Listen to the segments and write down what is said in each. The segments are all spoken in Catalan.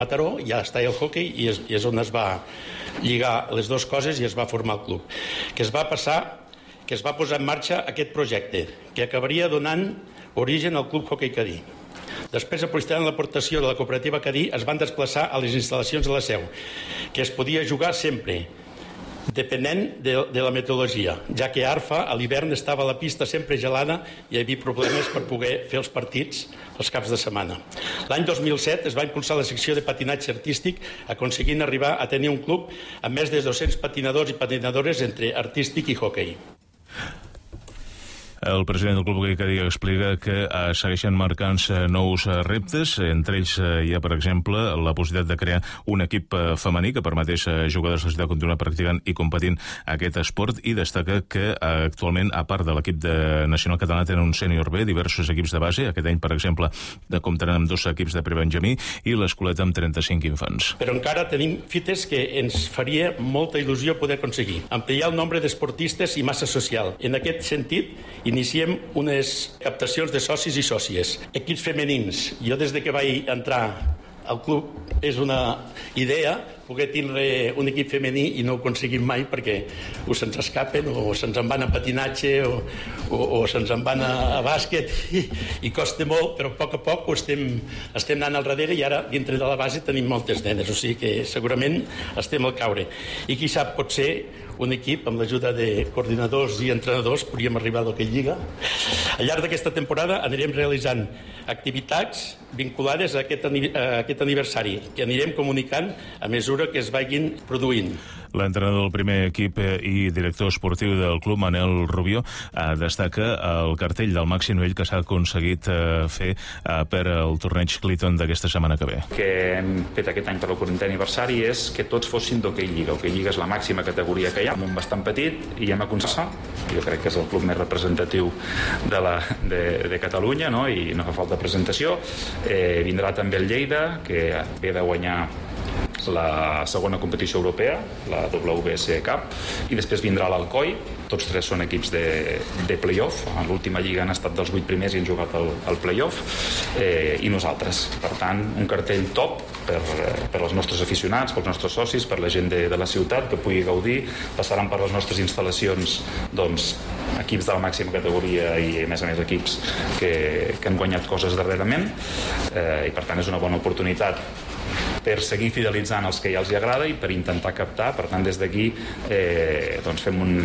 Mataró ja està el hoquei i és on es va lligar les dues coses i es va formar el club. Que es va posar en marxa aquest projecte, que acabaria donant origen al Club Hoquei Cadí. Després, aprofitant l'aportació de la cooperativa Cadí, es van desplaçar a les instal·lacions de la seu, que es podia jugar sempre, depenent de la meteorologia, ja que a Arfa a l'hivern estava la pista sempre gelada i hi havia problemes per poder fer els partits els caps de setmana. L'any 2007 es va impulsar la secció de patinatge artístic, aconseguint arribar a tenir un club amb més de 200 patinadors i patinadores entre artístic i hoquei. El president del Club Hoquei Cadí explica que segueixen marcant-se nous reptes. Entre ells hi ha, per exemple, la possibilitat de crear un equip femení que permetés a jugadors de la ciutat continuar practicant i competint aquest esport, i destaca que actualment, a part de l'equip nacional català, tenen un sènior B, diversos equips de base. Aquest any, per exemple, comptaran amb 2 equips de prebenjamí i l'escoleta amb 35 infants. Però encara tenim fites que ens faria molta il·lusió poder aconseguir. Ampliar el nombre d'esportistes i massa social. En aquest sentit, iniciem unes captacions de socis i sòcies. Equips femenins. Jo des que vaig entrar al club és una idea poder tindre un equip femení i no ho aconseguim mai perquè o se'ns escapen o se'ns en van a patinatge o se'ns en van a bàsquet i costa molt, però a poc ho estem anant al darrere i ara dintre de la base tenim moltes nenes, o sigui que segurament estem al caure. I qui sap, potser un equip amb l'ajuda de coordinadors i entrenadors podríem arribar a l'Hoquei Lliga. Al llarg d'aquesta temporada anirem realitzant activitats vinculades a aquest aniversari que anirem comunicant a mesura que es vagin produint. L'entrenador del primer equip i director esportiu del club, Manel Rubió, destaca el cartell del màxim nivell que s'ha aconseguit fer per al torneig Clayton d'aquesta setmana que ve. Que hem fet aquest any per el 40è aniversari és que tots fossin d'Hoquei Lliga. Hoquei Lliga és la màxima categoria que hi ha, amb un bastant petit, i hem aconseguit, jo crec que és el club més representatiu de Catalunya, no? I no fa falta presentació. Vindrà també el Lleida, que ve de guanyar la segona competició europea, la WS Cup, i després vindrà l'Alcoi. Tots 3 són equips de play-off. En l'última lliga han estat dels 8 primers i han jugat al play-off, i nosaltres. Per tant, un cartell top per als nostres aficionats, pels nostres socis, per la gent de la ciutat que pugui gaudir. Passaran per les nostres instal·lacions equips de la màxima categoria i, a més equips que han guanyat coses darrerament, i per tant és una bona oportunitat per seguir fidelitzant els que ja els agrada i per intentar captar. Per tant, des d'aquí fem un...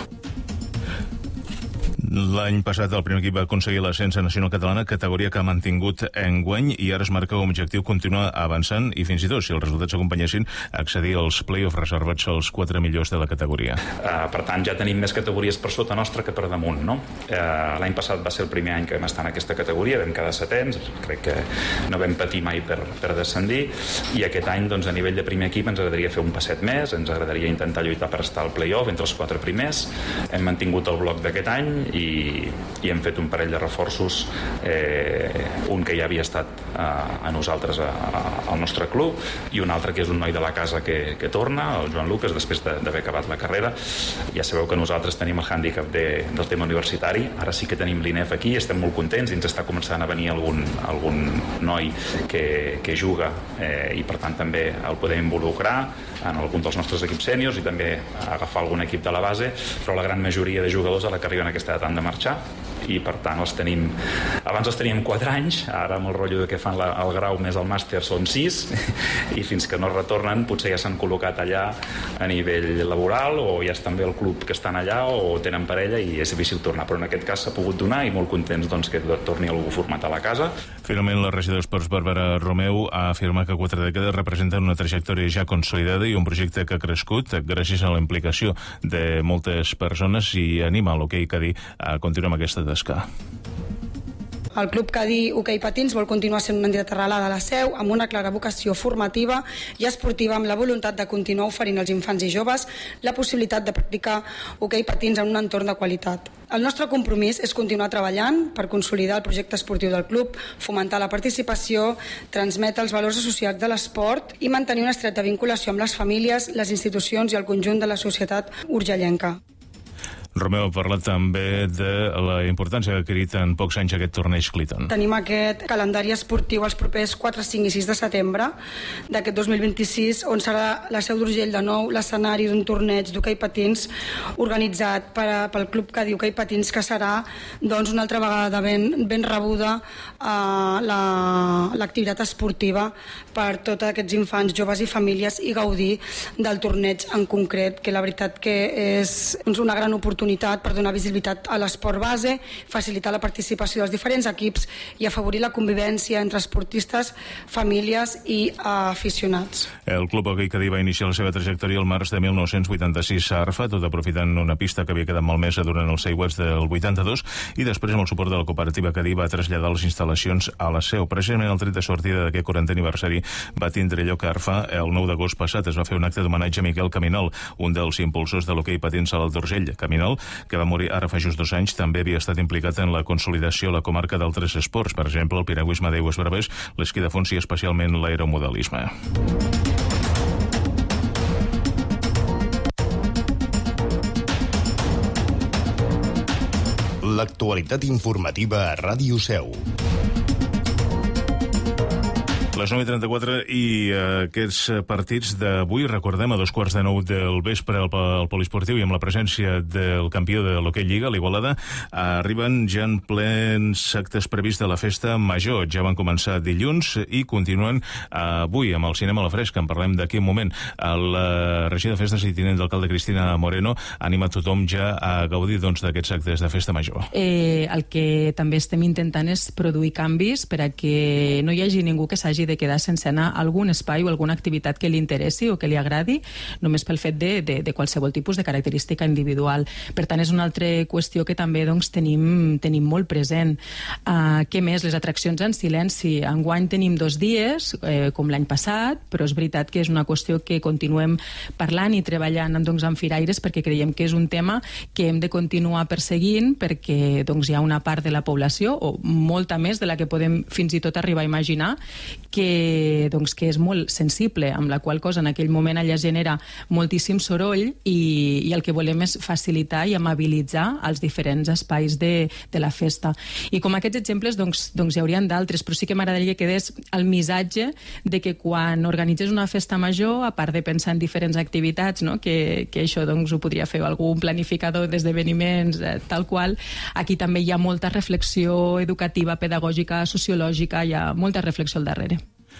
L'any passat el primer equip va aconseguir l'ascens a Nacional Catalana, categoria que ha mantingut enguany, i ara es marca com a objectiu continuar avançant i fins i tot, si els resultats s'acompanyessin, accedir als play-offs reservats als 4 millors de la categoria. Per tant, ja tenim més categories per sota nostra que per damunt, no? L'any passat va ser el primer any que vam estar en aquesta categoria, vam quedar 7ens, crec que no vam patir mai per descendir, i aquest any, a nivell de primer equip, ens agradaria fer un passet més, ens agradaria intentar lluitar per estar al play-off entre els 4 primers. Hem mantingut el bloc d'aquest any i hem fet un parell de reforços, un que ja havia estat a nosaltres al nostre club i un altre que és un noi de la casa que torna, el Joan Lucas, després d'haver acabat la carrera. Ja sabeu que nosaltres tenim el hàndicap del tema universitari, ara sí que tenim l'INEF aquí, estem molt contents i ens està començant a venir algun noi que juga, i per tant també el podem involucrar en algun dels nostres equips sèniors i també agafar algun equip de la base, però la gran majoria de jugadors a la que arriben a aquesta edat han de marxar i per tant abans els teníem 4 anys, ara amb el rotllo que fan el grau més el màster són 6 i fins que no retornen potser ja s'han col·locat allà a nivell laboral o ja estan bé al club que estan allà o tenen parella i és difícil tornar, però en aquest cas s'ha pogut donar i molt contents que torni algú format a la casa. Finalment, la regidora d'Esports Bàrbara Romeu ha afirmat que 4 dècades representen una trajectòria ja consolidada i un projecte que ha crescut gràcies a la implicació de moltes persones i anima l'Hoquei Cadí a continuar amb aquesta tasca. El Club Cadí Hoquei Patins vol continuar sent una entitat arrelada a la seu amb una clara vocació formativa i esportiva, amb la voluntat de continuar oferint als infants i joves la possibilitat de practicar hoquei patins en un entorn de qualitat. El nostre compromís és continuar treballant per consolidar el projecte esportiu del club, fomentar la participació, transmetre els valors associats de l'esport i mantenir una estreta vinculació amb les famílies, les institucions i el conjunt de la societat urgellenca. Romeu ha parlat també de la importància que ha adquirit en pocs anys aquest torneig Clinton. Tenim aquest calendari esportiu els propers 4, 5 i 6 de setembre d'aquest 2026, on serà la Seu d'Urgell de nou l'escenari d'un torneig d'hoquei patins organitzat pel Club Cadí Hoquei Patins, que serà doncs, una altra vegada ben rebuda l'activitat esportiva per tots aquests infants, joves i famílies, i gaudir del torneig en concret, que la veritat que és una gran oportunitat per donar visibilitat a l'esport base, facilitar la participació dels diferents equips i afavorir la convivència entre esportistes, famílies i aficionats. El Club Hoquei Cadí va iniciar la seva trajectòria el març de 1986 a Arfa, tot aprofitant una pista que havia quedat malmesa durant els aigües del 82, i després, amb el suport de la cooperativa Cadí, va traslladar les instal·lacions a la Seu. Precisament el tret de sortida d'aquest 40è aniversari va tindre lloc a Arfa el 9 d'agost passat. Es va fer un acte d'homenatge a Miquel Caminal, un dels impulsors de l'hoquei patins a l'Alt d'Urgell. Caminal, que va morir ara fa just 2 anys, també havia estat implicat en la consolidació a la comarca d'altres esports, per exemple el piragüisme d'aigües braves, l'esquí de fons i especialment l'aeromodelisme. L'actualitat informativa a Ràdio Seu. Les 9:34 i aquests partits d'avui, recordem, a 9:15 del vespre al poliesportiu i amb la presència del campió de l'Hoquei Lliga, l'Igualada, arriben ja en plens actes prevists de la festa major. Ja van començar dilluns i continuen avui amb el cinema a la fresca. En parlem d'aquí un moment. La regidora de festes i tinent d'alcalde Cristina Moreno anima tothom ja a gaudir d'aquests actes de festa major. El que també estem intentant és produir canvis per a que no hi hagi ningú que s'hagi de quedar sense anar a algun espai o alguna activitat que li interessi o que li agradi, només pel fet de qualsevol tipus de característica individual. Per tant, és una altra qüestió que també tenim molt present. Què més? Les atraccions en silenci. Enguany tenim 2 dies, com l'any passat, però és veritat que és una qüestió que continuem parlant i treballant amb firaires, perquè creiem que és un tema que hem de continuar perseguint, perquè hi ha una part de la població, o molta més de la que podem fins i tot arribar a imaginar, que és molt sensible, amb la qual cosa en aquell moment allà genera moltíssim soroll i el que volem és facilitar i amabilitzar els diferents espais de la festa. I com aquests exemples hi haurien d'altres, però sí que m'agradaria que quedés el missatge de que quan organitzes una festa major, a part de pensar en diferents activitats, que això ho podria fer algun planificador d'esdeveniments, tal qual, aquí també hi ha molta reflexió educativa, pedagògica, sociològica, hi ha molta reflexió al darrere.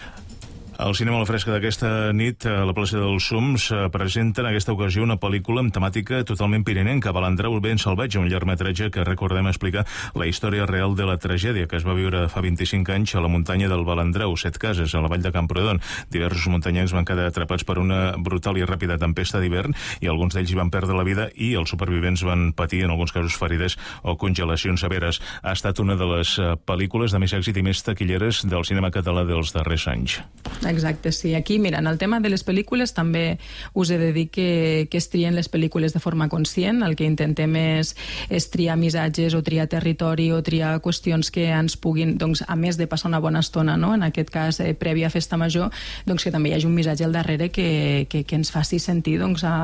Al cinema a la fresca d'aquesta nit, a la plaça dels Sums, presenta en aquesta ocasió una pel·lícula amb temàtica totalment pirinenca, Balandrau ben salvatge, un llargmetratge que recordem explicar la història real de la tragèdia que es va viure fa 25 anys a la muntanya del Balandrau, 7 cases, a la vall de Camprodon. Diversos muntanyencs van quedar atrapats per una brutal i ràpida tempesta d'hivern i alguns d'ells hi van perdre la vida i els supervivents van patir, en alguns casos, ferides o congelacions severes. Ha estat una de les pel·lícules de més èxit i més taquilleres del cinema català dels darrers anys. Exacte, sí. Aquí, mira, en el tema de les pel·lícules també us he de dir que es trien les pel·lícules de forma conscient. El que intentem és triar missatges o triar territori o triar qüestions que ens puguin, a més de passar una bona estona, en aquest cas prèvia a Festa Major, que també hi hagi un missatge al darrere que ens faci sentir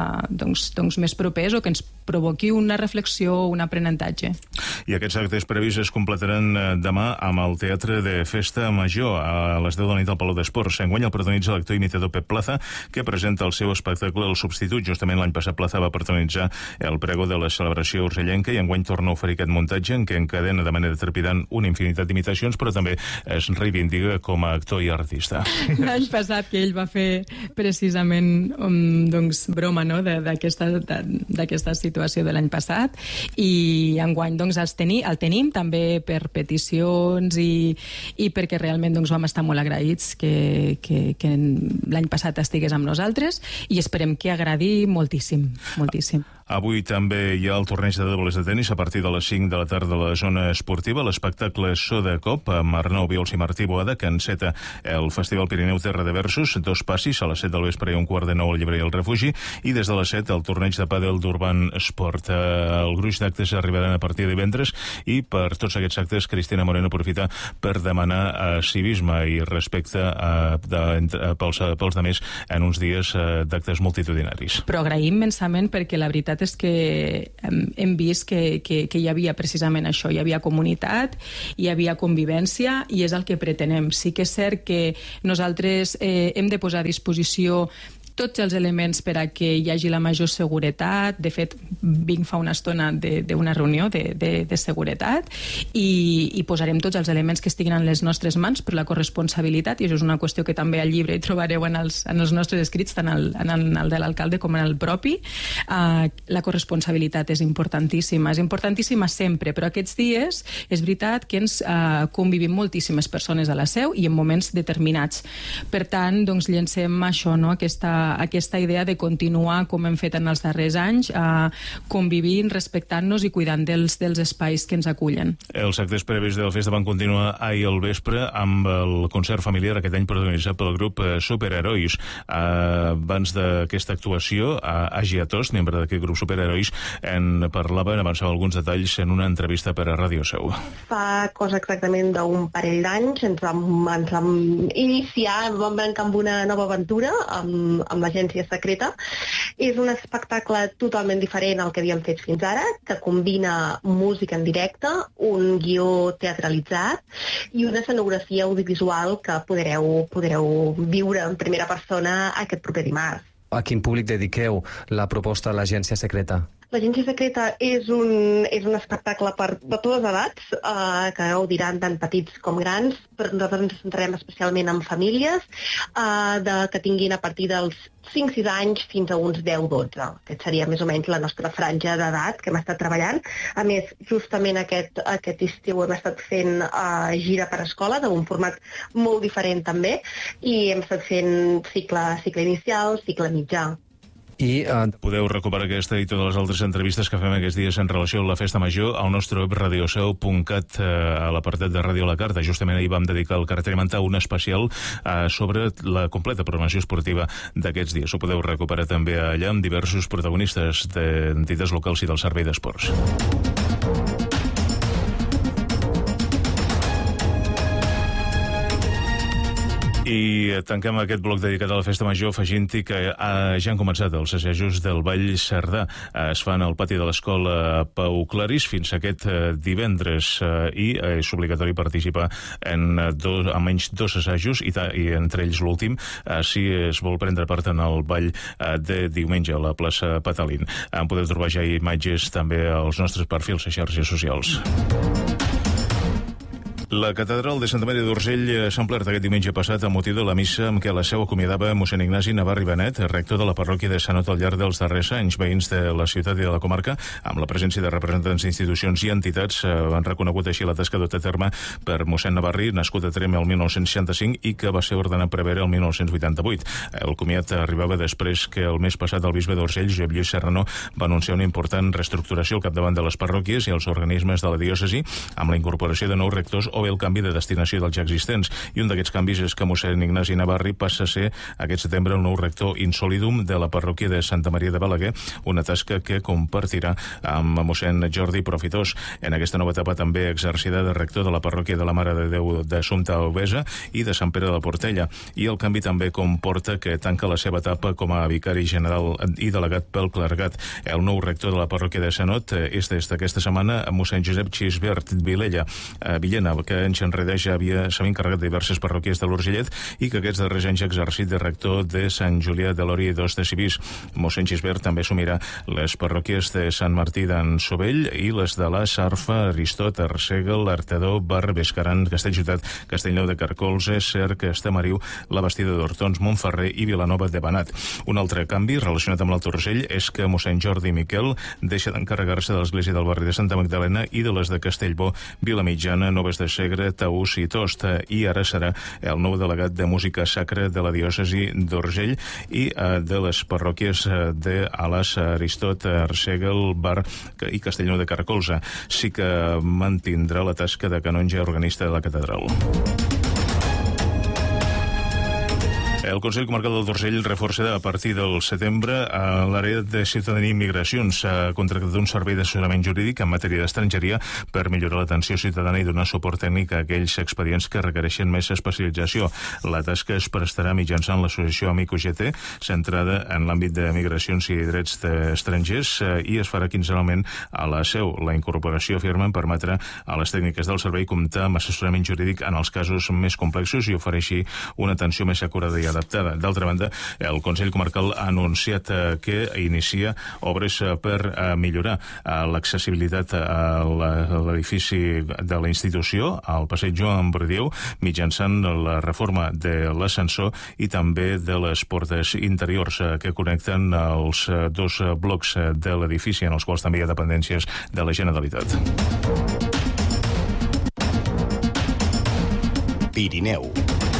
més propers o que ens provoqui una reflexió o un aprenentatge. I aquests actes previs es completaran demà amb el Teatre de Festa Major a les 10 de la nit al Palau d'Esports. Enguany el protagonitza l'actor imitador Pep Plaza, que presenta el seu espectacle El Substitut. Justament l'any passat Plaza va protagonitzar el pregó de la celebració urgellenca i enguany torna a oferir aquest muntatge en què encadena de manera trepidant una infinitat d'imitacions, però també es reivindica com a actor i artista. L'any passat que ell va fer precisament broma d'aquesta situació de l'any passat i enguany el tenim també per peticions i perquè realment vam estar molt agraïts que l'any passat estigués amb nosaltres i esperem que agradi moltíssim, moltíssim. Avui també hi ha el torneig de dobles de tenis a partir de les 5 de la tarda a la zona esportiva. L'espectacle So de Cop amb Arnau Viols i Martí Boada, que enceta el Festival Pirineu Terra de Versos. 2 passis, a les 7 del vespre i a 8:45 al Llibrer i al Refugi, i des de les 7 el torneig de pàdel d'Urban Sport. El gruix d'actes arribaran a partir de divendres i per tots aquests actes Cristina Moreno aprofita per demanar civisme i respecte pels demés en uns dies d'actes multitudinaris. Però agraïm immensament perquè la veritat veritat és que hem vist que hi havia precisament això, hi havia comunitat, hi havia convivència i és el que pretenem. Sí que és cert que nosaltres hem de posar a disposició tots els elements per a que hi hagi la major seguretat. De fet, vinc fa una estona d'una reunió de seguretat i posarem tots els elements que estiguin en les nostres mans per la corresponsabilitat, i això és una qüestió que també al llibre hi trobareu en els nostres escrits, tant en el de l'alcalde com en el propi. La corresponsabilitat és importantíssima sempre, però aquests dies és veritat que ens convivim moltíssimes persones a la seu i en moments determinats. Per tant, doncs llencem això, no? Aquesta idea de continuar, com hem fet en els darrers anys, convivint, respectant-nos i cuidant dels espais que ens acullen. Els actes previs de la festa van continuar ahir al vespre amb el concert familiar, aquest any protagonitzat pel grup Superherois. Abans d'aquesta actuació, Agi Atost, membre d'aquest grup Superherois, en parlava, en avançava alguns detalls en una entrevista per a Ràdio Seu. Fa cosa exactament d'un parell d'anys ens vam iniciar, vam brancar amb una nova aventura amb l'Agència Secreta. És un espectacle totalment diferent al que havíem fet fins ara, que combina música en directe, un guió teatralitzat i una escenografia audiovisual que podreu viure en primera persona aquest proper dimarts. A quin públic dediqueu la proposta a l'Agència Secreta? L'Agència Secreta és un espectacle per totes les edats, que gaudiran tant petits com grans, però nosaltres ens centrarem especialment en famílies que tinguin a partir dels 5-6 anys fins a uns 10-12. Aquest seria més o menys la nostra franja d'edat que hem estat treballant. A més, justament aquest estiu hem estat fent gira per escola, d'un format molt diferent també, i hem estat fent cicle inicial, cicle mitjà. Podeu recuperar aquesta i totes les altres entrevistes que fem aquests dies en relació a la Festa Major al nostre web radioseu.cat, a l'apartat de Ràdio a la Carta. Justament ahir vam dedicar al carrer Mantà un especial sobre la completa programació esportiva d'aquests dies. Ho podeu recuperar també allà amb diversos protagonistes d'entitats locals i del Servei d'Esports. I tanquem aquest bloc dedicat a la Festa Major afegint-hi que ja han començat els assajos del Ball Cerdà. Es fan al pati de l'Escola Pau Clarís fins aquest divendres i és obligatori participar en almenys 2 assajos i entre ells l'últim si es vol prendre part en el ball de diumenge a la plaça Patalín. En podeu trobar ja imatges també als nostres perfils a xarxes socials. La catedral de Santa Maria d'Urgell s'ha omplert aquest diumenge passat amb motiu de la missa amb què la seu acomiadava mossèn Ignasi Navarro i Benet, rector de la parròquia de Sanot al llarg dels darrers anys. Veïns de la ciutat i de la comarca, amb la presència de representants d'institucions i entitats, han reconegut així la tasca duta a terme per mossèn Navarri, nascut a Tremp el 1965 i que va ser ordenat prevere el 1988. El comiat arribava després que el mes passat el bisbe d'Urgell, Josep Lluís Serrano, va anunciar una important reestructuració al capdavant de les parròquies i els organismes de la diòcesi amb la incorporació de nous rectors o bé el canvi de destinació dels ja existents. I un d'aquests canvis és que mossèn Ignasi Navarri passa a ser aquest setembre el nou rector insolidum de la parròquia de Santa Maria de Balaguer, una tasca que compartirà amb mossèn Jordi Profitós. En aquesta nova etapa també exercirà de rector de la parròquia de la Mare de Déu d'Assumpta Obesa i de Sant Pere de la Portella. I el canvi també comporta que tanca la seva etapa com a vicari general i delegat pel clergat. El nou rector de la parròquia de Sanot és des d'aquesta setmana mossèn Josep Xisbert Villena, que anys enrere ja s'havia encarregat de diverses parròquies de l'Urgellet i que aquests darrers anys ha exercit de rector de Sant Julià de Lòria i d'Os de Civís. Mossèn Xisbert també assumirà les parròquies de Sant Martí d'en Sovell i les de la Sarfa, Aristot, Arsèguel, Artedó, Bar, Bescaran, Castellciutat, Castellnou de Carcolze, Cerc, Estamariu, la Bastida d'Hortons, Montferrer i Vilanova de Benat. Un altre canvi relacionat amb l'Alt Urgell és que mossèn Jordi Miquel deixa d'encarregar-se de l'església del barri de Santa Magdalena i de les de Castellbó, Vilamitjana, Noves de Segre, Taús i Tost, i ara serà el nou delegat de música sacra de la diòcesi d'Urgell i de les parròquies d'Ales, Aristot, Arsèguel, Bar i Castellnou de Carcolze. Sí que mantindrà la tasca de canonge organista de la catedral. El Consell Comarcal del Dorsell reforça a partir del setembre a l'àrea de Ciutadania i Migracions. S'ha contractat un servei d'assessorament jurídic en matèria d'estrangeria per millorar l'atenció ciutadana i donar suport tècnic a aquells expedients que requereixen més especialització. La tasca es prestarà mitjançant l'associació Amic UGT, centrada en l'àmbit de migracions i drets d'estrangers, i es farà quinzenalment a la Seu. La incorporació, afirmen, permetrà a les tècniques del servei comptar amb assessorament jurídic en els casos més complexos i ofereixi una atenció més acurada i adaptada. D'altra banda, el Consell Comarcal ha anunciat que inicia obres per millorar l'accessibilitat a l'edifici de la institució, al passeig Joan Bredieu, mitjançant la reforma de l'ascensor i també de les portes interiors que connecten els dos blocs de l'edifici, en els quals també hi ha dependències de la Generalitat. Pirineu.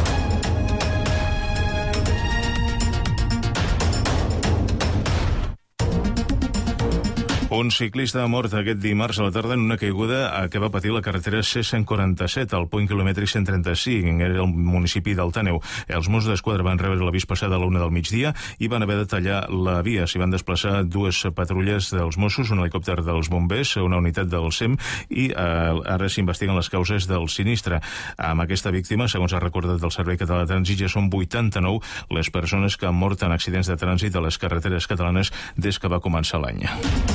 Un ciclista ha mort aquest dimarts a la tarda en una caiguda que va patir la carretera C-147 al punt quilòmetre 135, era el municipi d'Altàneu. Els Mossos d'Esquadra van rebre l'avís passat a la 1 del migdia i van haver de tallar la via. S'hi van desplaçar dues patrulles dels Mossos, un helicòpter dels bombers, una unitat del SEM i ara s'investiguen les causes del sinistre. Amb aquesta víctima, segons ha recordat el Servei Català de Trànsit, ja són 89 les persones que han mort en accidents de trànsit a les carreteres catalanes des que va començar l'any.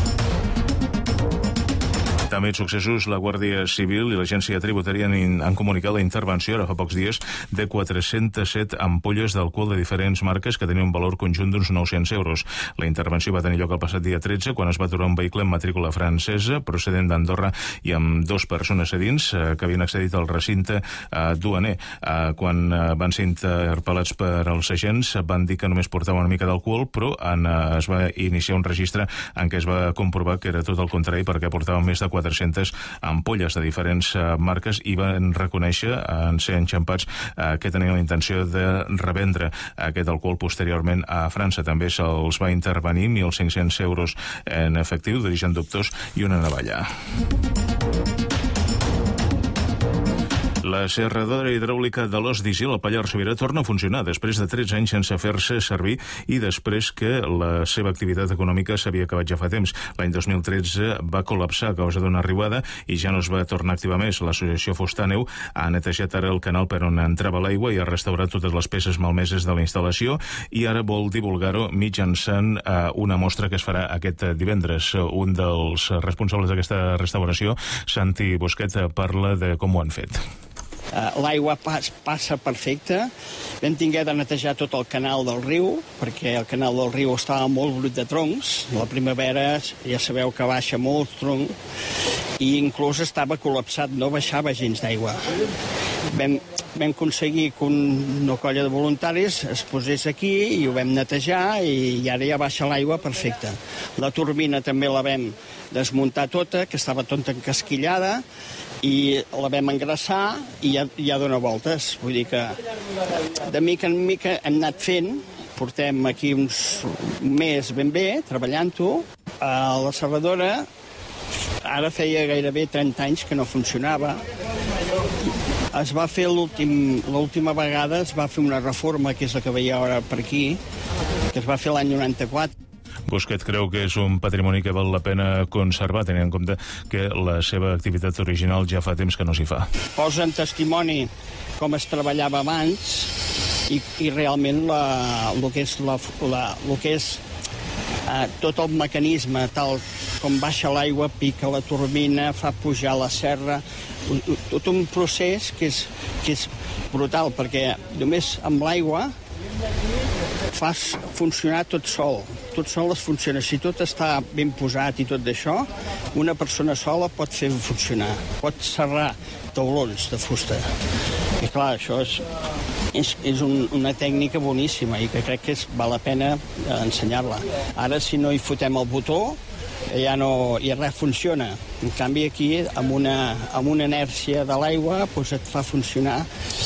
També en successos, la Guàrdia Civil i l'Agència Tributària han comunicat la intervenció, ara fa pocs dies, de 407 ampolles d'alcohol de diferents marques que tenien un valor conjunt d'uns 900 euros. La intervenció va tenir lloc el passat dia 13, quan es va aturar un vehicle amb matrícula francesa procedent d'Andorra i amb 2 persones a dins que havien accedit al recinte duaner. Quan van ser interpel·lats per els agents, van dir que només portava una mica d'alcohol, però es va iniciar un registre en què es va comprovar que era tot el contrari, perquè portava més de 400 ampolles de diferents marques i van reconèixer, en ser enxampats, que tenien la intenció de revendre aquest alcohol posteriorment a França. També se'ls va intervenir 1.500 euros en efectiu d'origen dubtós i una navalla. La serradora hidràulica de l'Os d'Isil, al Pallars Sobirà, torna a funcionar després de 13 anys sense fer-se servir i després que la seva activitat econòmica s'havia acabat ja fa temps. L'any 2013 va col·lapsar a causa d'una riuada i ja no es va tornar a activar més. L'associació Fostàneu ha netejat ara el canal per on entrava l'aigua i ha restaurat totes les peces malmeses de la instal·lació i ara vol divulgar-ho mitjançant una mostra que es farà aquest divendres. Un dels responsables d'aquesta restauració, Santi Busquet, parla de com ho han fet. L'aigua passa perfecta. Vam tingué de netejar tot el canal del riu, perquè el canal del riu estava molt brut de troncs. La primavera ja sabeu que baixa molt tronc i inclús estava col·lapsat, no baixava gens d'aigua. Vam aconseguir que una colla de voluntaris es posés aquí i ho vam netejar i ara ja baixa l'aigua perfecta. La turbina també la vam desmuntar tota, que estava tota encasquillada, i la vam engraçar i ja dona voltes. Vull dir que de mica en mica hem anat fent, portem aquí uns mes ben bé treballant-ho. La serradora ara feia gairebé 30 anys que no funcionava. Es va fer l'última vegada, es va fer una reforma, que és la que veia ara per aquí, que es va fer l'any 94. Busquet creu que és un patrimoni que val la pena conservar, tenint en compte que la seva activitat original ja fa temps que no s'hi fa. Posa en testimoni com es treballava abans i realment el que és tot el mecanisme, tal com baixa l'aigua, pica la turbina, fa pujar la serra, tot un procés que és brutal, perquè només amb l'aigua fas funcionar tot sol es funciona. Si tot està ben posat i tot d'això, una persona sola pot fer funcionar, pot serrar taulons de fusta. I clar, això és una tècnica boníssima i que crec que val la pena ensenyar-la. Ara, si no hi fotem el botó, ja res funciona. En canvi, aquí, amb una inèrcia de l'aigua, doncs et fa funcionar.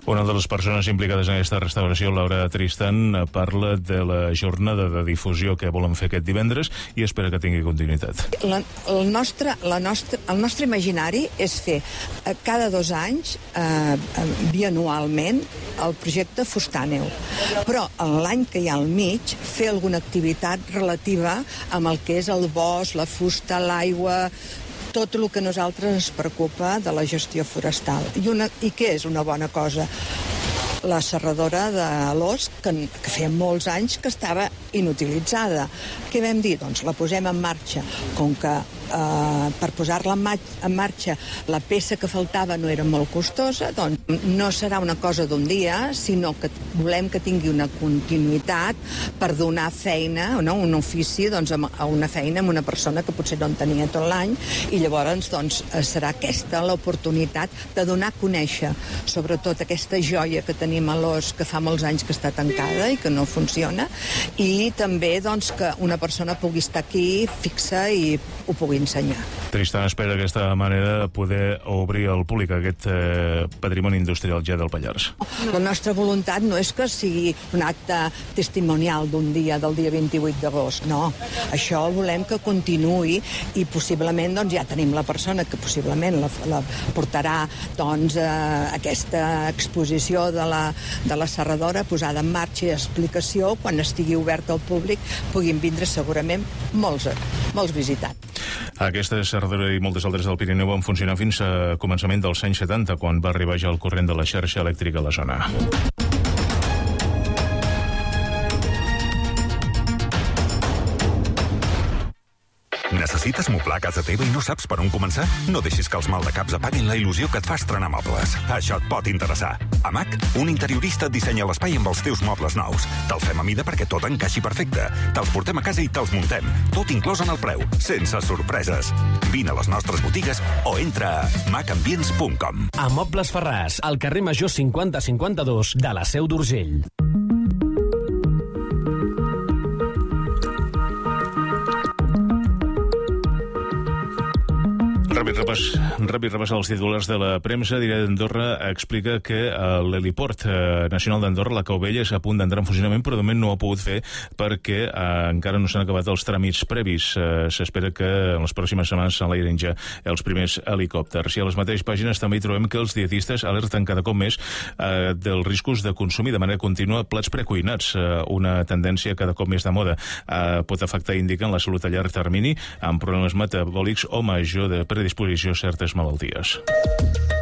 Una de les persones implicades en aquesta restauració, Laura Tristan, parla de la jornada de difusió que volen fer aquest divendres i espera que tingui continuïtat. El nostre imaginari és fer cada 2 anys, bianualment, el projecte Fustàneu. Però l'any que hi ha al mig, fer alguna activitat relativa amb el que és el bosc, la fusta, l'aigua, tot el que a nosaltres ens preocupa de la gestió forestal. I què és una bona cosa? La serradora de l'Os, que feia molts anys que estava inutilitzada. Què vam dir? Doncs la posem en marxa. Com que per posar-la en marxa la peça que faltava no era molt costosa, doncs no serà una cosa d'un dia, sinó que volem que tingui una continuïtat per donar feina, no? Un ofici, doncs, a una feina amb una persona que potser no en tenia tot l'any, i llavors doncs, serà aquesta l'oportunitat de donar a conèixer sobretot aquesta joia que tenim a l'Os, que fa molts anys que està tancada i que no funciona, i també doncs, que una persona pugui estar aquí fixa i ho pugui ensenyar. Tristan espera d'aquesta manera poder obrir al públic aquest patrimoni industrial ja del Pallars. La nostra voluntat no és que sigui un acte testimonial d'un dia, del dia 28 d'agost, no. Això volem que continuï i possiblement doncs, ja tenim la persona que possiblement la portarà doncs, aquesta exposició de la serradora posada en marxa i explicació. Quan estigui obert al públic puguin vindre segurament molts visitats. Aquesta serradora i moltes altres del Pirineu van funcionar fins a començament dels anys 70, quan va arribar ja el corrent de la xarxa elèctrica a la zona. Necessites moblar casa teva i no saps per on començar? No deixis que els maldecaps apaguin la il·lusió que et fa estrenar mobles. Això et pot interessar. A MAC, un interiorista et dissenya l'espai amb els teus mobles nous. Te'ls fem a mida perquè tot encaixi perfecte. Te'ls portem a casa i te'ls muntem. Tot inclòs en el preu, sense sorpreses. Vine a les nostres botigues o entra a macambients.com. A Mobles Ferràs, al carrer Major 5052 de la Seu d'Urgell. Ràpid repàs als titulars de la premsa. Diari d'Andorra explica que l'heliport nacional d'Andorra, la Cau Vella, és a punt d'entrar en funcionament, però de moment no ho ha pogut fer perquè encara no s'han acabat els tràmits previs. S'espera que en les pròximes setmanes s'enlairin ja els primers helicòpters. I a les mateixes pàgines també hi trobem que els dietistes alerten cada cop més dels riscos de consumir de manera contínua plats precuinats, una tendència cada cop més de moda. Pot afectar, indiquen, la salut a llarg termini amb problemes metabòlics o major de predisposició a certes malalties.